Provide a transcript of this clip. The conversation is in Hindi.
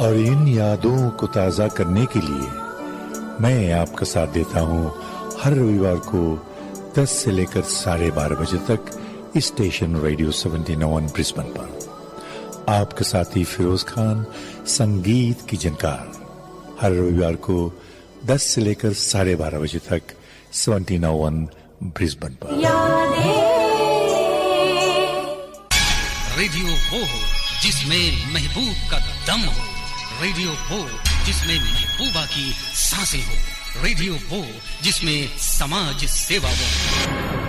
और इन यादों को ताज़ा करने के लिए मैं आपका साथ देता हूं हर रविवार को 10 से लेकर 12:30 बजे तक स्टेशन रेडियो 79 ब्रिस्बेन पर। आपके साथी फिरोज खान, संगीत की जनकार, हर रविवार को 10 से लेकर 12:30 बजे तक 79 ब्रिस्बेन पर। रेडियो वो जिसमें महबूब का दम हो, रेडियो वो जिसमें महबूबा की सांसें हो, रेडियो वो जिसमें समाज सेवा हो।